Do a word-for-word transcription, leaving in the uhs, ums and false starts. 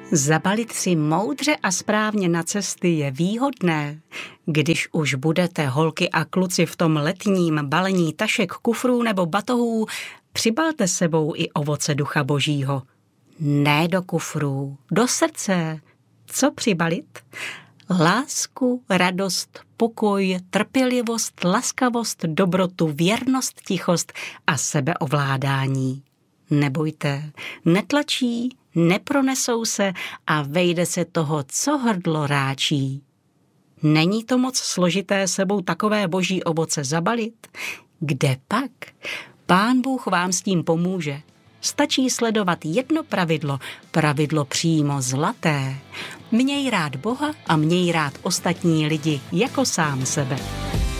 Zabalit si moudře a správně na cesty je výhodné. Když už budete holky a kluci v tom letním balení tašek, kufrů nebo batohů, přibalte sebou i ovoce Ducha Božího. Ne do kufrů, do srdce. Co přibalit? Lásku, radost, pokoj, trpělivost, laskavost, dobrotu, věrnost, tichost a sebeovládání. Nebojte, netlačí, nepronesou se a vejde se toho, co hrdlo ráčí. Není to moc složité sebou takové boží ovoce zabalit? Kde pak? Pán Bůh vám s tím pomůže. Stačí sledovat jedno pravidlo, pravidlo přímo zlaté. Měj rád Boha a měj rád ostatní lidi jako sám sebe.